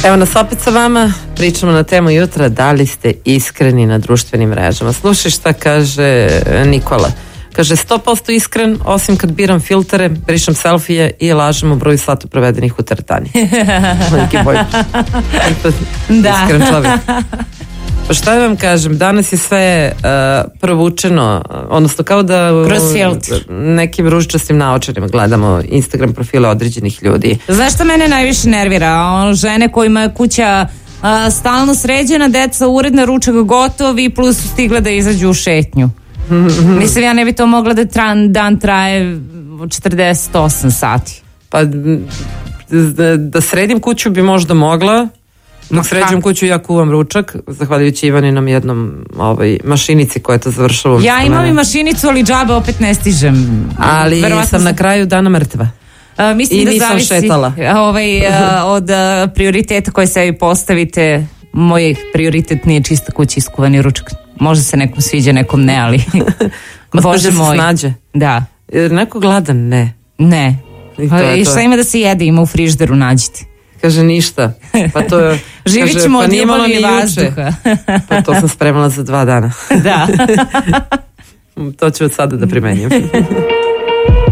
Evo nas opet sa vama, pričamo na temu jutra, da li ste iskreni na društvenim mrežama. Slušaj šta kaže Nikola. Kaže, 100% iskren, osim kad biram filtere, brišem selfije i lažem o broju sata provedenih u teretani. Neki boj. Iskren čovjek. Pa šta vam kažem, danas je sve provučeno, odnosno kao da nekim ružičastim naočarima gledamo Instagram profile određenih ljudi. Znaš šta mene najviše nervira? Žene kojima je kuća stalno sređena, deca uredna, ručak gotov i plus su stigle da izađu u šetnju. Mislim, ja ne bi to mogla da dan traje 48 sati. Pa da sredim kuću bi možda mogla. Dok sređujem kuću, ja kuvam ručak, zahvaljujući Ivaninom jednom mašinici koja to završava. Ja imam i mašinicu, ali džabe opet ne stižem. Ali sam na kraju dana mrtva. Mislim i da nisam zavisi šetala. Od prioriteta koje sebi postavite. Moj prioritet nije čista kuća, iskuvani ručak. Možda se nekom sviđa, nekom ne, ali Bože moj. Snađe. Da. Jer neko gladan, ne. Ne. I šta ima da se jede, ima u frižderu, nađite. Kaže ništa. Pa to živit ćemo od ljubavi i vazduha. Pa to sam spremala za 2 dana. Da. To ću od sada da primenjam.